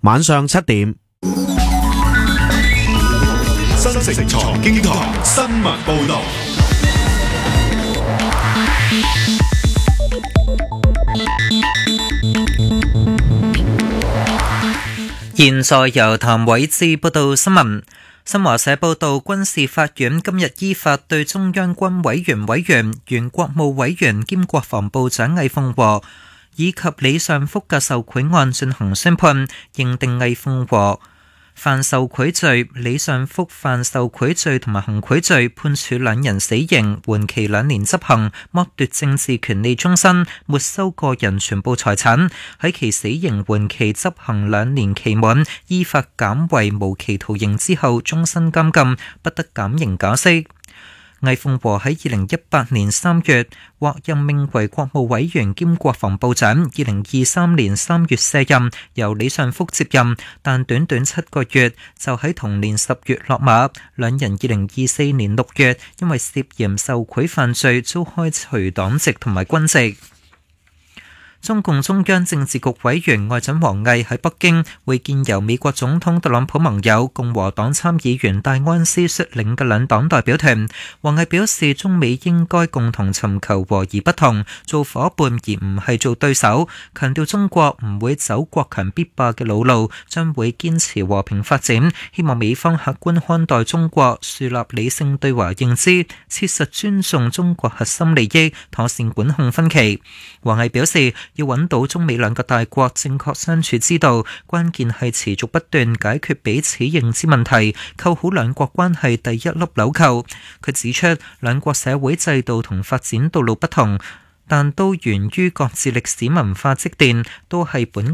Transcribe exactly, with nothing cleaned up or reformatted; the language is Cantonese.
晚上七點。 新城財經台新聞報道。 現在由譚偉志報道新聞。新華社報道，軍事法院今日依法對中央軍委員委員、原國務委員兼國防部長魏鳳和以及李尚福嘅受賄案進行宣判，認定魏鳳和犯受賄罪，李尚福犯受賄罪同埋行賄罪，判處兩人死刑，緩期兩年執行，剝奪政治權利終身，沒收個人全部財產。喺其死刑緩期執行兩年期滿，依法減為無期徒刑之後，終身監禁，不得減刑假釋。魏鳳和喺二零一八年三月獲任命為國務委員兼國防部長，二零二三年三月卸任，由李尚福接任，但短短七個月就喺同年十月落馬。兩人二零二四年六月因為涉嫌受賄犯罪，遭開除黨籍同埋軍籍。中共中央政治局委員外長王毅喺北京會見由美國總統特朗普盟友共和黨參議員戴安斯率領嘅兩黨代表團。王毅表示，中美應該共同尋求和而不同，做夥伴而唔係做對手，強調中國唔會走國強必霸嘅老路，將會堅持和平發展。希望美方客觀看待中國，樹立理性對華認知，切實尊重中國核心利益，妥善管控分歧。王毅表示，要揾到中美兩個大國正確相處之道，關鍵係持續不斷解決彼此認知問題，扣好兩國關係第一粒紐扣。佢指出，兩國社會制度同發展道路不同，但都源於各自歷史文化積澱，都係本